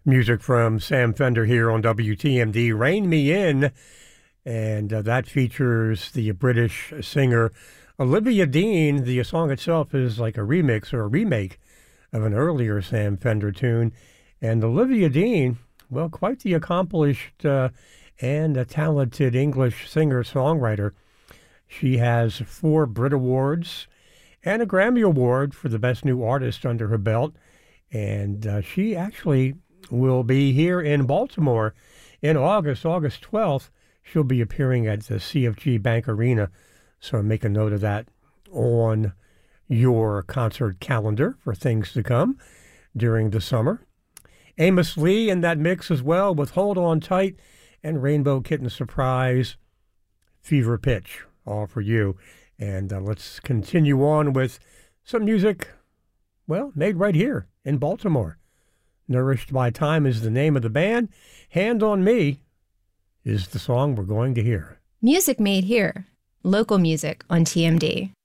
Music from Sam Fender here on WTMD. Rain Me In, and that features the British singer Olivia Dean. The song itself is like a remix or a remake of an earlier Sam Fender tune. And Olivia Dean, well, quite the accomplished and a talented English singer-songwriter. She has 4 Brit Awards and a Grammy Award for the Best New Artist under her belt. And she actually will be here in Baltimore in August 12th. She'll be appearing at the CFG Bank Arena. So make a note of that on your concert calendar for things to come during the summer. Amos Lee in that mix as well with Hold On Tight and Rainbow Kitten Surprise, Fever Pitch, all for you. And let's continue on with some music, well, made right here in Baltimore. Nourished by Time is the name of the band. Hand on Me is the song we're going to hear. Music made here. Local music on TMD.